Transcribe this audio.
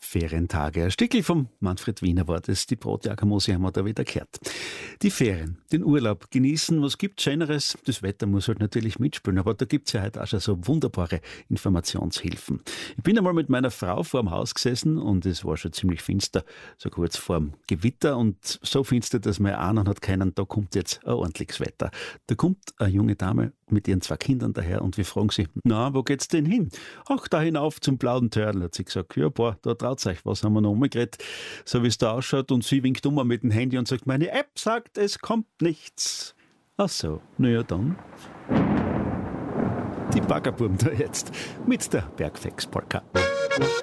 Ferientage. Ein Stückchen vom Manfred Wiener war das. Die Brotjagermose haben wir da wieder gehört. Die Ferien, den Urlaub genießen, was gibt's Schöneres? Das Wetter muss halt natürlich mitspielen, aber da gibt's ja heute auch schon so wunderbare Informationshilfen. Ich bin einmal mit meiner Frau vor dem Haus gesessen und es war schon ziemlich finster, so kurz vor dem Gewitter und so finster, dass man ahnen hat können, da kommt jetzt ein ordentliches Wetter. Da kommt eine junge Dame mit ihren 2 Kindern daher und wir fragen sie, na, wo geht's denn hin? Ach, da hinauf zum blauen Törl, hat sie gesagt. Ja, boah, da traut's euch, was haben wir noch umgeredet, so wie es da ausschaut. Und sie winkt mit dem Handy und sagt, meine App sagt, es kommt nichts. Ach so, naja dann. Die Baggerbuben da jetzt mit der Bergfex-Polka.